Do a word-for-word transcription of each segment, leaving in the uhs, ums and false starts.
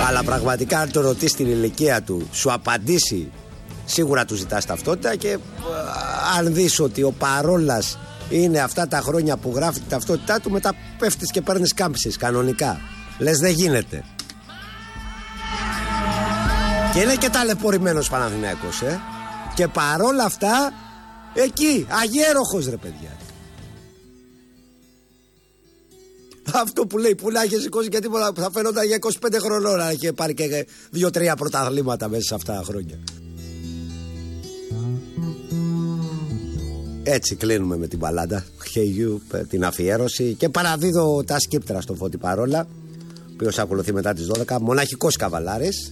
Αλλά πραγματικά αν το ρωτήσει την ηλικία του, σου απαντήσει, σίγουρα του ζητάς ταυτότητα. Και αν δεις ότι ο Παρόλας είναι αυτά τα χρόνια που γράφει την ταυτότητά του, μετά πέφτεις και παίρνεις κάμψεις κανονικά. Λες δεν γίνεται. Και είναι και ταλαιπωρημένος Παναθηναϊκός, ε. Και παρόλα αυτά, εκεί, αγέροχος ρε παιδιά. Αυτό που λέει, που να είχε σηκώσει και τίποτα, θα φαίνονταν για είκοσι πέντε χρονών να είχε πάρει και δύο τρία πρωταθλήματα μέσα σε αυτά τα χρόνια. Έτσι κλείνουμε με την μπαλάντα Hey You, την αφιέρωση. Και παραδίδω τα σκύπτρα στο Φώτη Παρόλα, ο οποίος ακολουθεί μετά τις δώδεκα. Μοναχικός καβαλάρης.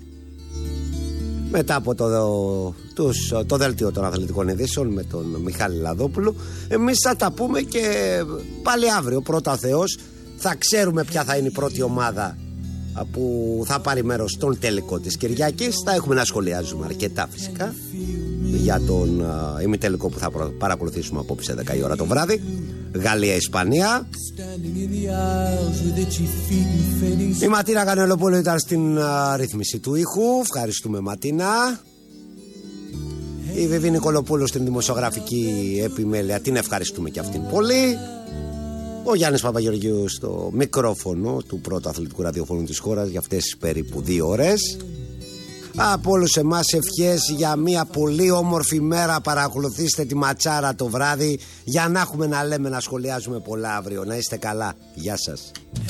Μετά από το, τους, το δέλτιο των αθλητικών ειδήσεων με τον Μιχάλη Λαδόπουλο. Εμείς θα τα πούμε και πάλι αύριο, πρώτα Θεός. Θα ξέρουμε ποια θα είναι η πρώτη ομάδα που θα πάρει μέρος στον τελικό της Κυριακής. Θα έχουμε να σχολιάζουμε αρκετά φυσικά για τον uh, ημιτελικό που θα παρακολουθήσουμε απόψε δέκα η ώρα το βράδυ. Γαλλία-Ισπανία. Η Ματίνα Κανελοπούλου ήταν στην uh, ρύθμιση του ήχου. Ευχαριστούμε Ματίνα. Η Βιβί Νικολοπούλου στην δημοσιογραφική επιμέλεια. Την ευχαριστούμε και αυτήν πολύ. Ο Γιάννης Παπαγεωργίου στο μικρόφωνο του πρώτου αθλητικού ραδιοφώνου της χώρας για αυτές τις περίπου δύο ώρες. Από όλους εμάς ευχές για μια πολύ όμορφη μέρα. Παρακολουθήστε τη ματσάρα το βράδυ για να έχουμε να λέμε, να σχολιάζουμε πολλά αύριο. Να είστε καλά. Γεια σας.